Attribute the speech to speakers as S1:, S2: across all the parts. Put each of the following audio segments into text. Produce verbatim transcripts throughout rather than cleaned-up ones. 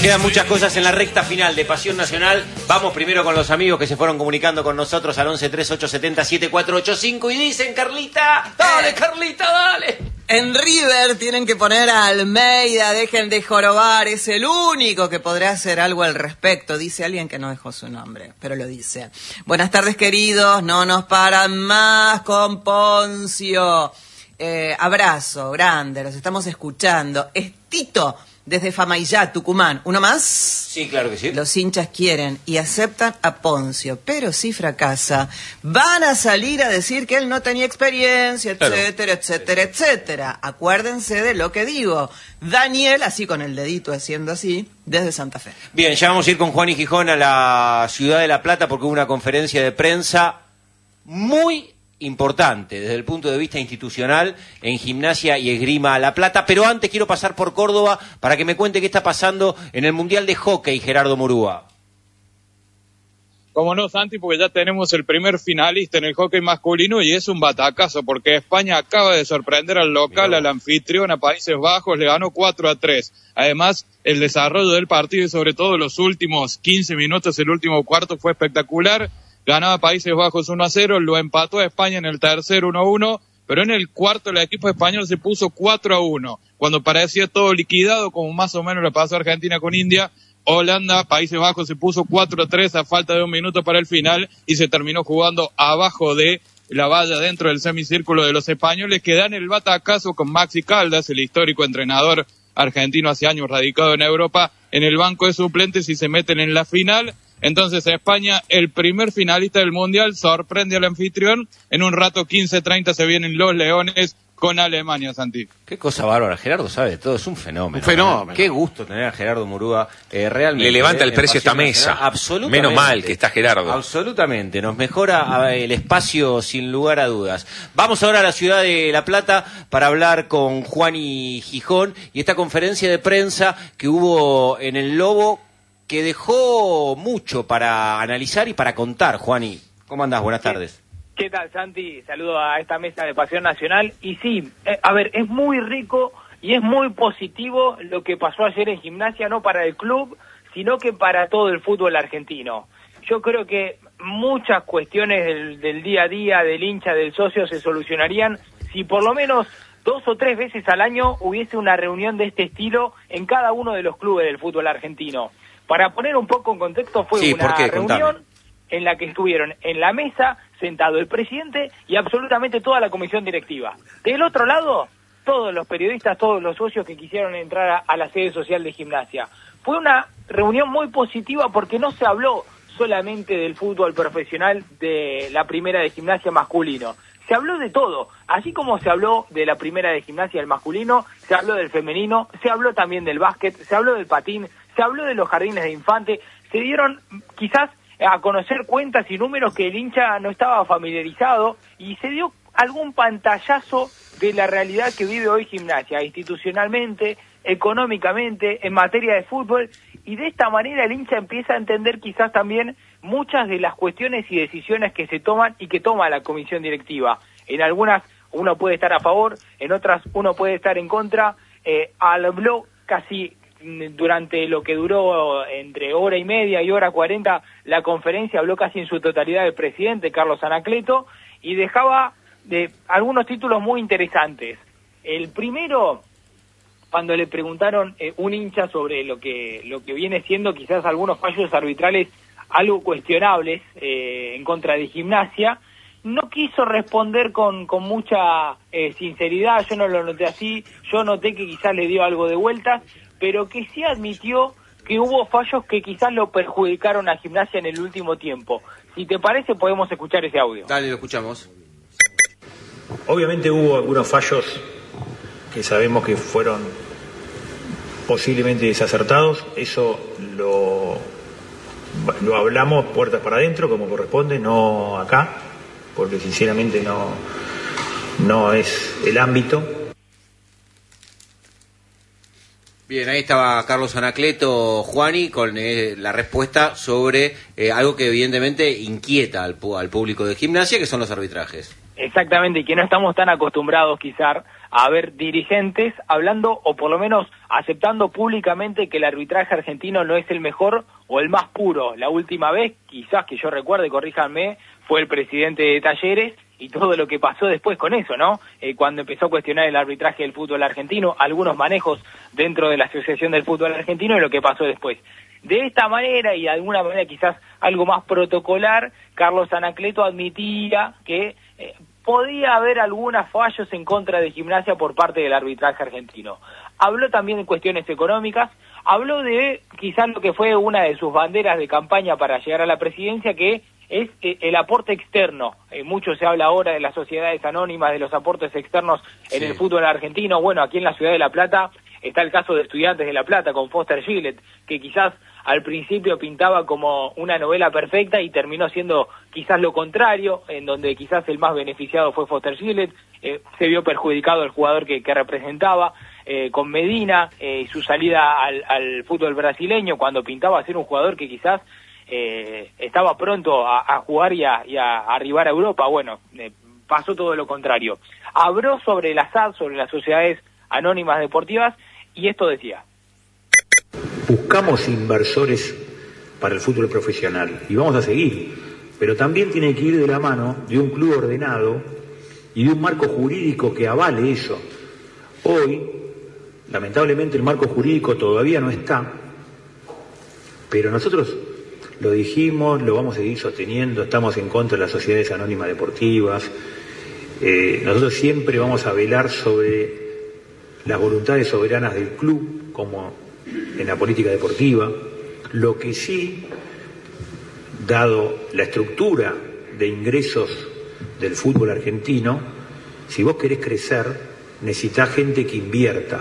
S1: quedan muchas cosas en la recta final de Pasión Nacional. Vamos primero con los amigos que se fueron comunicando con nosotros al once tres ocho siete cero siete cuatro ocho cinco y dicen, Carlita, dale Carlita, dale.
S2: En River tienen que poner a Almeida, dejen de jorobar, es el único que podrá hacer algo al respecto, dice alguien que no dejó su nombre, pero lo dice. Buenas tardes, queridos, no nos paran más con Poncio. Eh, abrazo grande, los estamos escuchando. Es Tito, desde Famaillá, Tucumán. ¿Uno más?
S1: Sí, claro que sí.
S2: Los hinchas quieren y aceptan a Poncio, pero si fracasa, van a salir a decir que él no tenía experiencia, etcétera, claro. etcétera, etcétera. Acuérdense de lo que digo. Daniel, así con el dedito haciendo así, desde Santa Fe.
S1: Bien, ya vamos a ir con Juan y Gijón a la ciudad de La Plata porque hubo una conferencia de prensa muy importante desde el punto de vista institucional en Gimnasia y Esgrima La Plata, pero antes quiero pasar por Córdoba para que me cuente qué está pasando en el Mundial de Hockey, Gerardo Murúa.
S3: Como no, Santi, porque ya tenemos el primer finalista en el hockey masculino y es un batacazo, porque España acaba de sorprender al local, Miró. al anfitrión, a Países Bajos, le ganó cuatro a tres. Además, el desarrollo del partido y sobre todo los últimos quince minutos, el último cuarto fue espectacular. Ganaba Países Bajos uno a cero, lo empató a España en el tercer uno a uno, pero en el cuarto el equipo español se puso cuatro a uno. Cuando parecía todo liquidado, como más o menos le pasó a Argentina con India, Holanda, Países Bajos se puso cuatro a tres a falta de un minuto para el final y se terminó jugando abajo de la valla dentro del semicírculo de los españoles, que dan el batacazo con Maxi Caldas, el histórico entrenador argentino hace años radicado en Europa, en el banco de suplentes y se meten en la final. Entonces España, el primer finalista del Mundial, sorprende al anfitrión. En un rato, quince treinta, se vienen los Leones con Alemania, Santi.
S1: Qué cosa bárbara, Gerardo sabe de todo, es un fenómeno.
S4: Un fenómeno.
S1: ¿Eh? Qué gusto tener a Gerardo Murúa, eh, realmente.
S4: Le levanta
S1: eh,
S4: el precio a esta mesa.
S1: Absolutamente.
S4: Menos mal que está Gerardo.
S1: Absolutamente, nos mejora el espacio sin lugar a dudas. Vamos ahora a la ciudad de La Plata para hablar con Juan y Gijón y esta conferencia de prensa que hubo en el Lobo, que dejó mucho para analizar y para contar. Juani, ¿cómo andás? Buenas tardes.
S5: ¿Qué tal, Santi? Saludo a esta mesa de Pasión Nacional. Y sí, eh, a ver, es muy rico y es muy positivo lo que pasó ayer en Gimnasia, no para el club, sino que para todo el fútbol argentino. Yo creo que muchas cuestiones del, del día a día, del hincha, del socio, se solucionarían si por lo menos dos o tres veces al año hubiese una reunión de este estilo en cada uno de los clubes del fútbol argentino. Para poner un poco en contexto, fue sí, una reunión Contame. en la que estuvieron en la mesa sentado el presidente y absolutamente toda la comisión directiva. Del otro lado, todos los periodistas, todos los socios que quisieron entrar a, a la sede social de Gimnasia. Fue una reunión muy positiva porque no se habló solamente del fútbol profesional de la primera de Gimnasia masculino. Se habló de todo, así como se habló de la primera de Gimnasia del masculino, se habló del femenino, se habló también del básquet, se habló del patín, se habló de los jardines de infante, se dieron quizás a conocer cuentas y números que el hincha no estaba familiarizado y se dio algún pantallazo de la realidad que vive hoy Gimnasia, institucionalmente, económicamente, en materia de fútbol, y de esta manera el hincha empieza a entender quizás también muchas de las cuestiones y decisiones que se toman y que toma la comisión directiva. En algunas uno puede estar a favor, en otras uno puede estar en contra. Eh, habló casi durante lo que duró entre hora y media y hora cuarenta la conferencia, habló casi en su totalidad el presidente Carlos Anacleto y dejaba de algunos títulos muy interesantes. El primero, cuando le preguntaron eh, un hincha sobre lo que lo que viene siendo quizás algunos fallos arbitrales algo cuestionables eh, en contra de Gimnasia, no quiso responder con, con mucha eh, sinceridad. Yo no lo noté así, yo noté que quizás le dio algo de vueltas, pero que sí admitió que hubo fallos que quizás lo perjudicaron a Gimnasia en el último tiempo. Si te parece, podemos escuchar ese audio.
S1: Dale, lo escuchamos.
S6: Obviamente hubo algunos fallos que sabemos que fueron posiblemente desacertados. Eso lo, lo hablamos puertas para adentro, como corresponde, no acá, porque sinceramente no, no es el ámbito.
S1: Bien, ahí estaba Carlos Anacleto, Juani, con eh, la respuesta sobre eh, algo que evidentemente inquieta al, al público de Gimnasia, que son los arbitrajes.
S5: Exactamente, y que no estamos tan acostumbrados quizás a haber dirigentes hablando o por lo menos aceptando públicamente que el arbitraje argentino no es el mejor o el más puro. La última vez, quizás que yo recuerde, corríjanme, fue el presidente de Talleres y todo lo que pasó después con eso, ¿no? Eh, cuando empezó a cuestionar el arbitraje del fútbol argentino, algunos manejos dentro de la Asociación del Fútbol Argentino y lo que pasó después. De esta manera y de alguna manera quizás algo más protocolar, Carlos Anacleto admitía que eh, podía haber algunos fallos en contra de Gimnasia por parte del arbitraje argentino. Habló también de cuestiones económicas, habló de quizás lo que fue una de sus banderas de campaña para llegar a la presidencia, que es eh, el aporte externo. Eh, mucho se habla ahora de las sociedades anónimas, de los aportes externos en sí. el fútbol argentino. Bueno, aquí en la ciudad de La Plata está el caso de Estudiantes de La Plata con Foster Gillett, que quizás al principio pintaba como una novela perfecta y terminó siendo quizás lo contrario, en donde quizás el más beneficiado fue Foster Gillett, eh, se vio perjudicado el jugador que, que representaba, eh, con Medina, eh, su salida al, al fútbol brasileño, cuando pintaba ser un jugador que quizás eh, estaba pronto a, a jugar y a, y a arribar a Europa. Bueno, eh, pasó todo lo contrario. Habló sobre el A S A D, sobre las sociedades anónimas deportivas, y esto decía:
S6: buscamos inversores para el fútbol profesional y vamos a seguir, pero también tiene que ir de la mano de un club ordenado y de un marco jurídico que avale eso. Hoy, lamentablemente, el marco jurídico todavía no está, pero nosotros lo dijimos, lo vamos a seguir sosteniendo, estamos en contra de las sociedades anónimas deportivas, eh, nosotros siempre vamos a velar sobre las voluntades soberanas del club, como en la política deportiva. Lo que sí, dado la estructura de ingresos del fútbol argentino, si vos querés crecer, necesitás gente que invierta,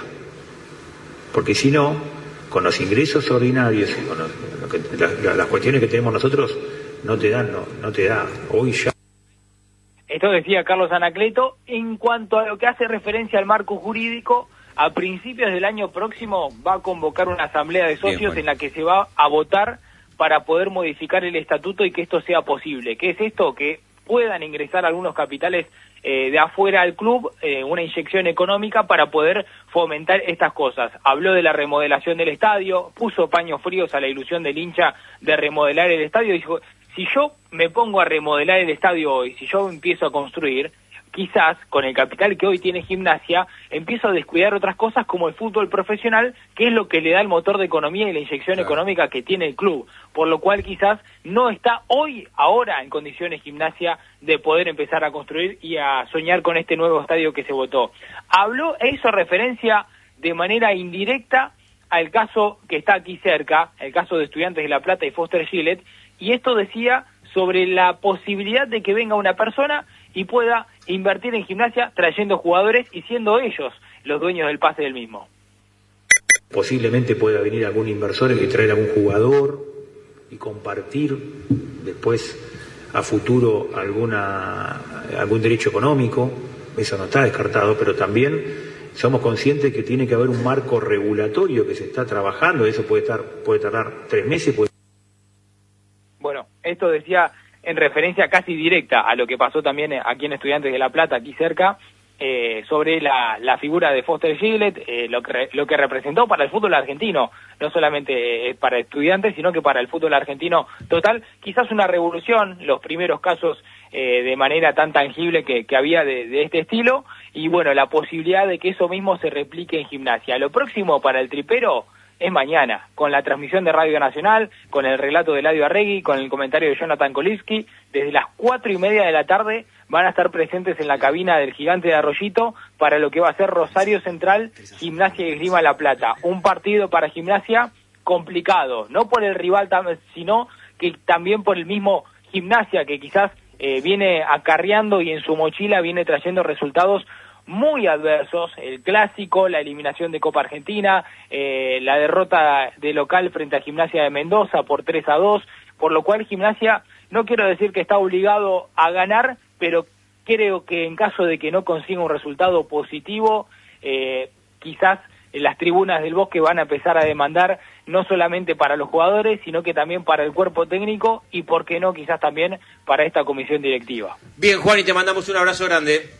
S6: porque si no, con los ingresos ordinarios y con los, lo que, las, las cuestiones que tenemos nosotros, no te dan, no, no te da. Hoy ya.
S5: Esto decía Carlos Anacleto. En cuanto a lo que hace referencia al marco jurídico, a principios del año próximo va a convocar una asamblea de socios Bien, bueno. en la que se va a votar para poder modificar el estatuto y que esto sea posible. ¿Qué es esto? Que puedan ingresar algunos capitales eh, de afuera al club, eh, una inyección económica para poder fomentar estas cosas. Habló de la remodelación del estadio, puso paños fríos a la ilusión del hincha de remodelar el estadio y dijo: si yo me pongo a remodelar el estadio hoy, si yo empiezo a construir, quizás con el capital que hoy tiene Gimnasia, empiezo a descuidar otras cosas como el fútbol profesional, que es lo que le da el motor de economía y la inyección claro. económica que tiene el club, por lo cual quizás no está hoy, ahora, en condiciones Gimnasia de poder empezar a construir y a soñar con este nuevo estadio que se votó. Habló, e hizo referencia de manera indirecta al caso que está aquí cerca, el caso de Estudiantes de La Plata y Foster Gillett, y esto decía sobre la posibilidad de que venga una persona y pueda invertir en Gimnasia trayendo jugadores y siendo ellos los dueños del pase del mismo.
S6: Posiblemente pueda venir algún inversor y traer algún jugador y compartir después a futuro alguna algún derecho económico. Eso no está descartado, pero también somos conscientes que tiene que haber un marco regulatorio que se está trabajando. Eso puede estar puede tardar tres meses. Puede...
S5: Bueno, esto decía en referencia casi directa a lo que pasó también aquí en Estudiantes de La Plata, aquí cerca, eh, sobre la, la figura de Foster Gillett, eh, lo, que, lo que representó para el fútbol argentino, no solamente eh, para Estudiantes, sino que para el fútbol argentino total, quizás una revolución, los primeros casos eh, de manera tan tangible que, que había de, de este estilo, y bueno, la posibilidad de que eso mismo se replique en Gimnasia. Lo próximo para el tripero es mañana, con la transmisión de Radio Nacional, con el relato de Eladio Arregui, con el comentario de Jonathan Kolivsky. Desde las cuatro y media de la tarde van a estar presentes en la cabina del Gigante de Arroyito para lo que va a ser Rosario Central, Gimnasia y Esgrima La Plata. Un partido para Gimnasia complicado, no por el rival, sino que también por el mismo Gimnasia, que quizás eh, viene acarreando y en su mochila viene trayendo resultados muy adversos, el clásico, la eliminación de Copa Argentina, eh, la derrota de local frente a Gimnasia de Mendoza por tres a dos, por lo cual Gimnasia, no quiero decir que está obligado a ganar, pero creo que en caso de que no consiga un resultado positivo, eh, quizás las tribunas del Bosque van a empezar a demandar no solamente para los jugadores, sino que también para el cuerpo técnico y, por qué no, quizás también para esta comisión directiva.
S1: Bien, Juan, y te mandamos un abrazo grande.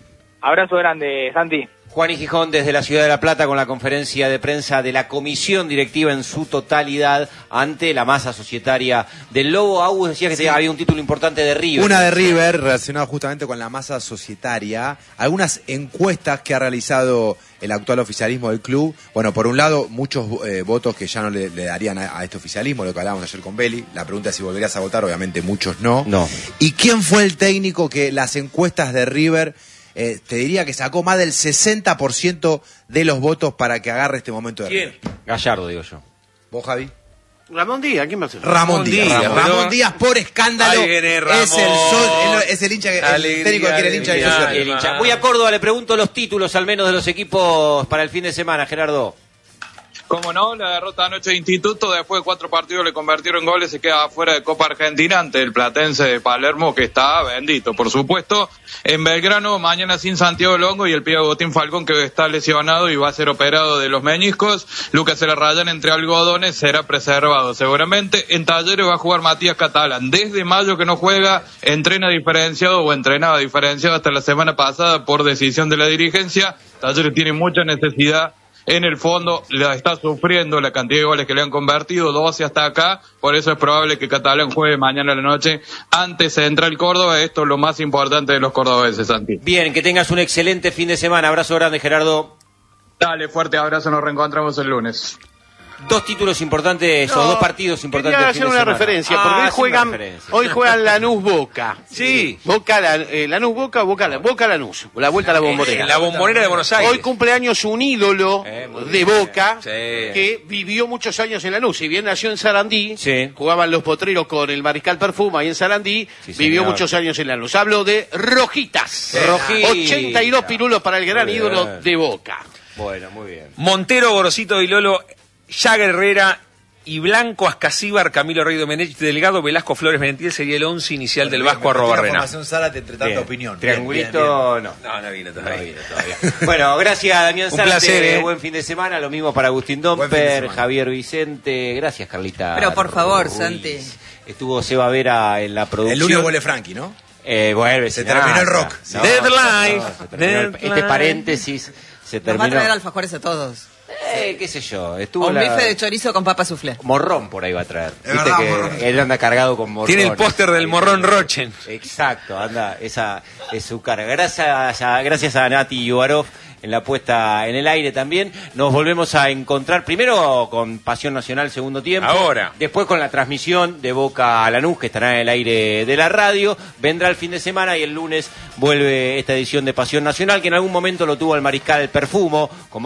S5: Abrazo grande, Santi.
S1: Juan y Gijón desde la Ciudad de La Plata con la conferencia de prensa de la comisión directiva en su totalidad ante la masa societaria del Lobo. Agus decía que sí. había un título importante de River.
S7: Una de River relacionada justamente con la masa societaria. Algunas encuestas que ha realizado el actual oficialismo del club. Bueno, por un lado, muchos eh, votos que ya no le, le darían a, a este oficialismo, lo que hablábamos ayer con Beli. La pregunta es si volverías a votar, obviamente muchos no.
S1: No.
S7: ¿Y quién fue el técnico que las encuestas de River... Eh, te diría que sacó más del sesenta por ciento de los votos para que agarre este momento de
S1: ¿Quién? River? Gallardo, digo yo.
S7: ¿Vos, Javi?
S8: Ramón Díaz, ¿quién va a ser?
S7: Ramón Díaz. Díaz. Ramón, Ramón Díaz, por escándalo.
S4: Ahí viene Ramón.
S7: Es el, sol, es el hincha que alegría, el técnico que quiere el hincha de
S1: el hincha. Voy a Córdoba, le pregunto los títulos al menos de los equipos para el fin de semana, Gerardo.
S3: Como no, la derrota anoche de Instituto, después de cuatro partidos le convirtieron en goles, se queda fuera de Copa Argentina ante el Platense de Palermo, que está bendito, por supuesto. En Belgrano, mañana sin Santiago Longo y el Pío Agustín Falcón, que está lesionado y va a ser operado de los meñiscos. Lucas Celarrayán, entre algodones, será preservado seguramente. En Talleres va a jugar Matías Catalán. Desde mayo que no juega, entrena diferenciado o entrenaba diferenciado hasta la semana pasada por decisión de la dirigencia. Talleres tiene mucha necesidad. En el fondo la está sufriendo la cantidad de goles que le han convertido, doce hasta acá, por eso es probable que Catalán juegue mañana a la noche ante Central Córdoba. Esto es lo más importante de los cordobeses, Santi.
S1: Bien, que tengas un excelente fin de semana. Abrazo grande, Gerardo.
S3: Dale, fuerte abrazo, nos reencontramos el lunes.
S1: Dos títulos importantes, no, o dos partidos importantes.
S8: Quería hacer una referencia, porque ah, hoy juegan, referencia. hoy juegan Lanús Boca.
S4: Sí.
S8: Boca, la, eh, Lanús Boca, Boca, Boca Lanús. La vuelta a la bombonera.
S4: Eh, la bombonera de Buenos Aires.
S8: Hoy cumpleaños un ídolo eh, de Boca
S4: sí.
S8: que vivió muchos años en Lanús. Si bien nació en Sarandí,
S1: sí.
S8: jugaban los potreros con el Mariscal Perfuma ahí en Sarandí, sí, vivió señor. muchos años en Lanús. Hablo de Rojitas.
S1: Sí. Rojita.
S8: ochenta y dos pirulos para el gran ídolo de Boca.
S1: Bueno, muy bien.
S4: Montero, Gorosito y Lolo, Yaga Herrera y Blanco, Ascasíbar, Camilo Rey Domenech, Delgado, Velasco, Flores, Benetiel sería el once inicial del Vasco arroba Rena.
S7: Información Zárate entre tanta opinión.
S1: Triangulito, bien, bien, bien. no.
S4: No, no vino todavía. No vino todavía.
S1: Bueno, gracias Damián
S4: Un
S1: Zárate.
S4: placer, eh.
S1: Buen fin de semana. Lo mismo para Agustín Domper, Javier Vicente. Gracias, Carlita.
S2: Pero por favor,
S1: Ruiz.
S2: Santi.
S1: Estuvo Seba Vera en la producción.
S7: El lunes vuelve Frankie, ¿no?
S1: Eh, vuelve.
S7: Se terminó el rock.
S1: No,
S4: Deadline.
S1: no, se terminó el, este paréntesis se terminó.
S2: Nos va a traer alfajores a todos.
S1: Eh, qué sé yo, estuvo
S2: un
S1: la...
S2: bife de chorizo con papa soufflé.
S1: Morrón por ahí va a traer.
S7: Es
S1: Viste
S7: verdad,
S1: que
S7: morrón.
S1: él anda cargado con morrón.
S4: Tiene el póster del morrón Rochen.
S1: Exacto, anda, esa es su carga. Gracias a, gracias a Nati Yubarov en la puesta en el aire también. Nos volvemos a encontrar primero con Pasión Nacional segundo tiempo.
S4: Ahora.
S1: Después con la transmisión de Boca a Lanús, que estará en el aire de la radio. Vendrá el fin de semana y el lunes vuelve esta edición de Pasión Nacional, que en algún momento lo tuvo el Mariscal Perfumo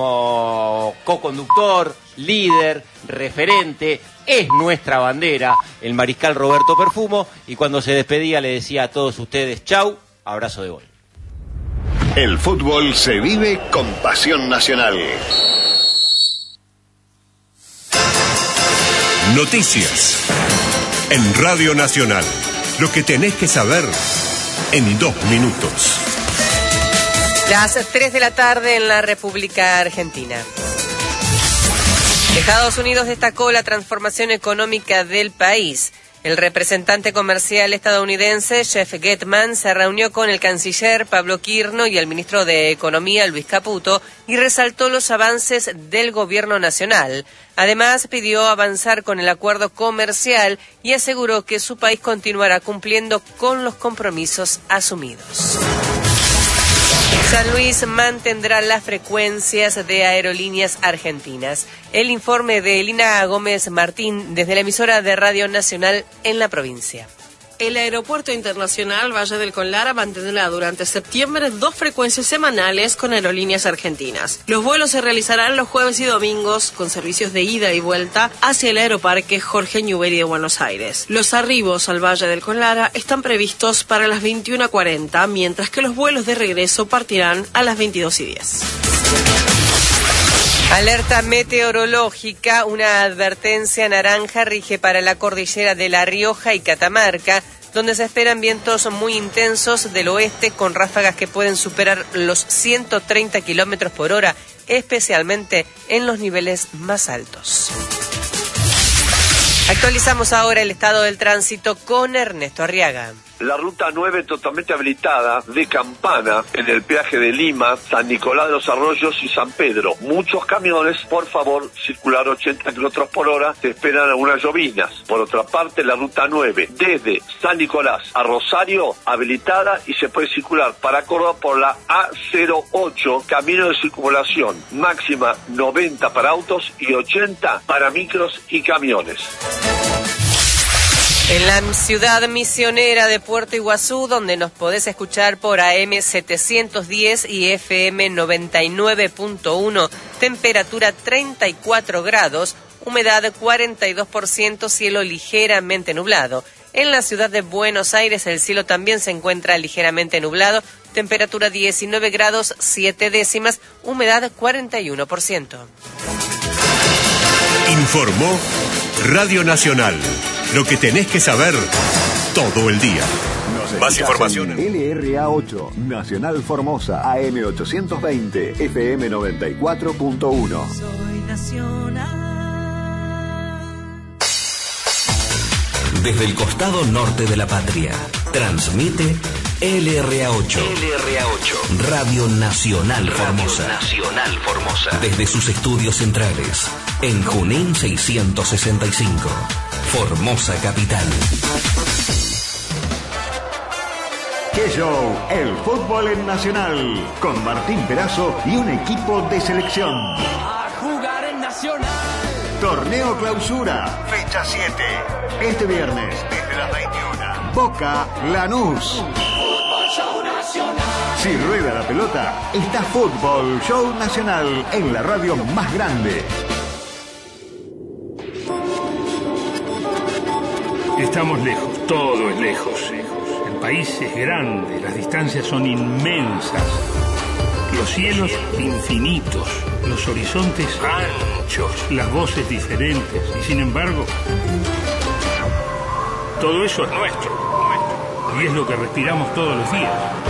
S1: como co-conductor, líder, referente. Es nuestra bandera, el Mariscal Roberto Perfumo. Y cuando se despedía le decía a todos ustedes, chau, abrazo de gol.
S9: El fútbol se vive con Pasión Nacional.
S10: Noticias en Radio Nacional. Lo que tenés que saber en dos minutos.
S11: Las tres de la tarde en la República Argentina. Estados Unidos destacó la transformación económica del país. El representante comercial estadounidense Jeff Getman se reunió con el canciller Pablo Quirno y el ministro de Economía Luis Caputo y resaltó los avances del gobierno nacional. Además, pidió avanzar con el acuerdo comercial y aseguró que su país continuará cumpliendo con los compromisos asumidos. San Luis mantendrá las frecuencias de Aerolíneas Argentinas. El informe de Elina Gómez Martín desde la emisora de Radio Nacional en la provincia.
S12: El Aeropuerto Internacional Valle del Conlara mantendrá durante septiembre dos frecuencias semanales con Aerolíneas Argentinas. Los vuelos se realizarán los jueves y domingos con servicios de ida y vuelta hacia el Aeroparque Jorge Newbery de Buenos Aires. Los arribos al Valle del Conlara están previstos para las veintiuna cuarenta, mientras que los vuelos de regreso partirán a las veintidós y diez.
S11: Alerta meteorológica, una advertencia naranja rige para la cordillera de La Rioja y Catamarca, donde se esperan vientos muy intensos del oeste con ráfagas que pueden superar los ciento treinta kilómetros por hora, especialmente en los niveles más altos. Actualizamos ahora el estado del tránsito con Ernesto Arriaga.
S13: la ruta nueve totalmente habilitada de Campana, en el peaje de Lima, San Nicolás de los Arroyos y San Pedro. Muchos camiones, por favor, circular ochenta kilómetros por hora, te esperan algunas llovinas. Por otra parte, la ruta nueve, desde San Nicolás a Rosario, habilitada y se puede circular para Córdoba por la A cero ocho, camino de circulación, máxima noventa para autos y ochenta para micros y camiones.
S11: En la ciudad misionera de Puerto Iguazú, donde nos podés escuchar por A M setecientos diez y F M noventa y nueve punto uno, temperatura treinta y cuatro grados, humedad cuarenta y dos por ciento, cielo ligeramente nublado. En la ciudad de Buenos Aires el cielo también se encuentra ligeramente nublado, temperatura diecinueve grados, siete décimas, humedad cuarenta y uno por ciento.
S10: Informó Radio Nacional. Lo que tenés que saber todo el día. Más información.
S9: L R A ocho, Nacional Formosa, A M ochocientos veinte, F M noventa y cuatro punto uno.
S14: Soy nacional.
S15: Desde el costado norte de la patria, transmite L R A ocho.
S14: L R A ocho.
S15: Radio Nacional Formosa.
S14: Radio Nacional Formosa.
S15: Desde sus estudios centrales, en Junín seiscientos sesenta y cinco. Formosa Capital.
S9: ¡Qué show! El fútbol en Nacional, con Martín Perazo y un equipo de selección.
S14: A jugar en Nacional.
S9: Torneo Clausura, fecha siete. Este viernes, desde las veintiuna. Boca Lanús.
S14: Fútbol Show Nacional.
S9: Si rueda la pelota, está Fútbol Show Nacional en la radio más grande.
S16: Estamos lejos, todo es lejos. El país es grande, las distancias son inmensas. Los cielos infinitos, los horizontes anchos, las voces diferentes. Y sin embargo, todo eso es nuestro. Y es lo que respiramos todos los días.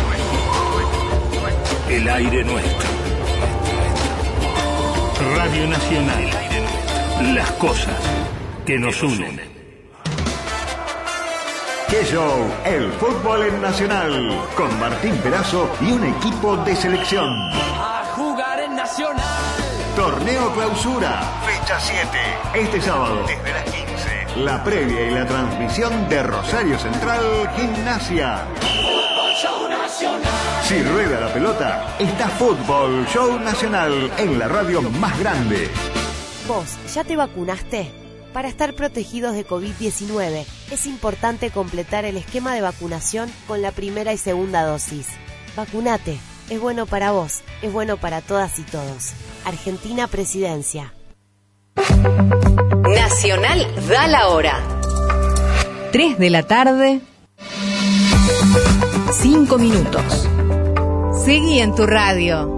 S16: El aire nuestro. Radio Nacional. Las cosas que nos unen.
S9: ¡Qué show! El fútbol en Nacional, con Martín Perazo y un equipo de selección.
S14: A jugar en Nacional.
S9: Torneo Clausura, fecha siete. Este sábado, desde las quince. La previa y la transmisión de Rosario Central Gimnasia.
S14: Fútbol Show Nacional.
S9: Si rueda la pelota, está Fútbol Show Nacional en la radio más grande.
S17: ¿Vos ya te vacunaste? Para estar protegidos de COVID diecinueve, es importante completar el esquema de vacunación con la primera y segunda dosis. Vacunate, es bueno para vos, es bueno para todas y todos. Argentina Presidencia.
S18: Nacional da la hora. tres de la tarde, cinco minutos. Seguí en tu radio.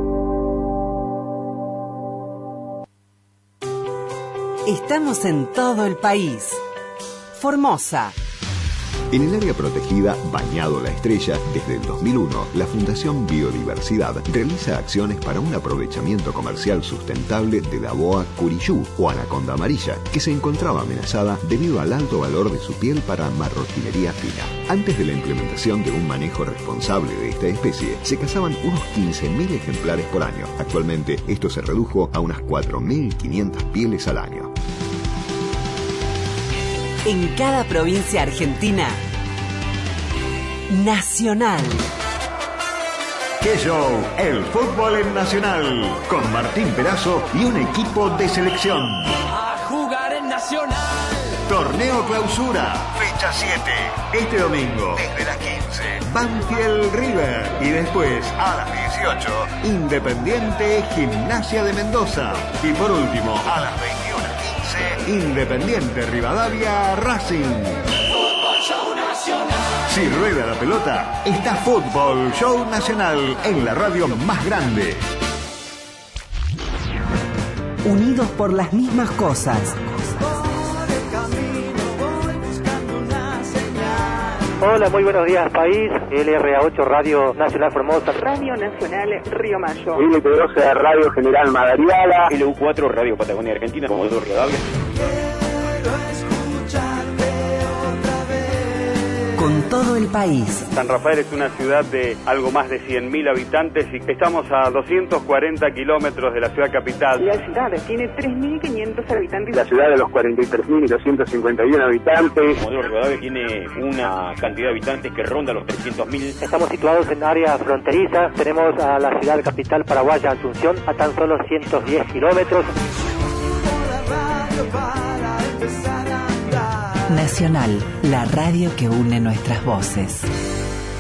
S19: Estamos en todo el país. Formosa.
S9: En el área protegida Bañado La Estrella, desde el dos mil uno, la Fundación Biodiversidad realiza acciones para un aprovechamiento comercial sustentable de la boa curiyú o anaconda amarilla, que se encontraba amenazada debido al alto valor de su piel para marroquinería fina. Antes de la implementación de un manejo responsable de esta especie, se cazaban unos quince mil ejemplares por año. Actualmente, esto se redujo a unas cuatro mil quinientas pieles al año.
S19: En cada provincia argentina, Nacional.
S9: ¡Qué show! El fútbol en Nacional, con Martín Perazo y un equipo de selección.
S14: A jugar en Nacional.
S9: Torneo Clausura, fecha siete. Este domingo, desde las quince, Banfield River. Y después, a las dieciocho, Independiente Gimnasia de Mendoza. Y por último, a las veintiuna quince, Independiente Rivadavia Racing.
S14: Fútbol Show Nacional.
S9: Si rueda la pelota, está Fútbol Show Nacional en la radio más grande.
S19: Unidos por las mismas cosas.
S20: Hola, muy buenos días, país. L R A ocho, Radio Nacional Formosa.
S21: Radio Nacional Río Mayo.
S20: L P doce, Radio General Madariaga.
S22: L U cuatro, Radio Patagonia Argentina, Comodoro Rivadavia.
S19: Con todo todo el país.
S22: San Rafael es una ciudad de algo más de cien mil habitantes y estamos a doscientos cuarenta kilómetros de la ciudad capital.
S21: La ciudad tiene tres mil quinientos habitantes.
S22: La ciudad de los cuarenta y tres mil doscientos cincuenta y uno habitantes. Comodoro Rivadavia tiene una cantidad de habitantes que ronda los trescientos mil.
S20: Estamos situados en área fronteriza. Tenemos a la ciudad capital paraguaya, Asunción, a tan solo ciento diez kilómetros.
S19: Nacional, la radio que une nuestras voces.